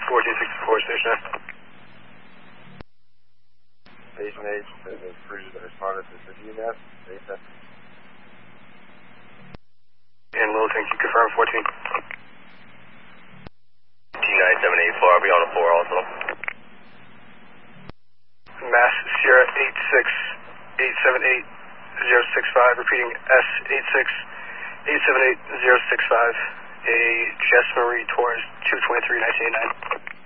1464, station 9. Station 8, the cruiser that responded to the DNS, data. And Littleton, can you confirm 14? T9784, I'll be on the 4 also. Mass Sierra 86878-065, repeating S86878-065, a Jess Marie Torres 223-1989.